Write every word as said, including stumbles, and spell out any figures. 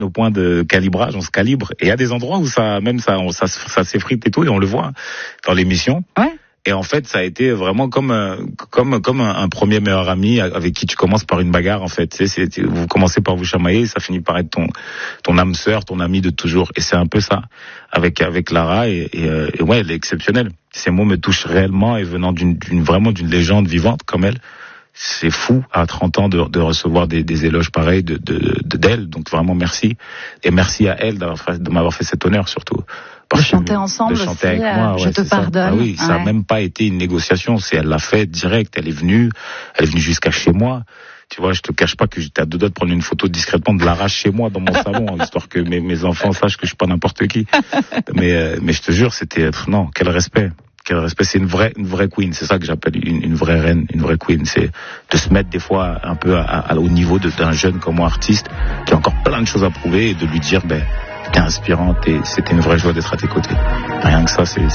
au point de calibrage, on se calibre. Et il y a des endroits où ça, même ça, on, ça, ça s'effrite et tout, et on le voit dans l'émission. Ouais. Et en fait, ça a été vraiment comme comme comme un, un premier meilleur ami avec qui tu commences par une bagarre. En fait, c'est, c'est, vous commencez par vous chamailler, ça finit par être ton ton âme sœur, ton ami de toujours. Et c'est un peu ça avec avec Lara. Et, et, et ouais, elle est exceptionnelle. Ces mots me touchent réellement et venant d'une, d'une vraiment d'une légende vivante comme elle. C'est fou à trente ans de, de recevoir des, des éloges pareils de, de, de d'elle. Donc vraiment merci et merci à elle d'avoir fait, de m'avoir fait cet honneur surtout. De chanter ensemble, de chanter aussi, avec moi, je ouais, te pardonne. Ah oui, ouais. ça a même pas été une négociation, c'est elle l'a fait direct. Elle est venue, elle est venue jusqu'à chez moi. Tu vois, je te cache pas que j'étais à deux doigts de prendre une photo discrètement de Lara chez moi dans mon salon, histoire que mes, mes enfants sachent que je suis pas n'importe qui. Mais euh, mais je te jure, c'était non, quel respect. Quel respect, c'est une vraie, une vraie queen. C'est ça que j'appelle une, une vraie reine, une vraie queen. C'est de se mettre des fois un peu à, à, au niveau de, d'un jeune comme moi, artiste, qui a encore plein de choses à prouver et de lui dire, ben, t'es inspirante et c'était une vraie joie d'être à tes côtés. Rien que ça, c'est,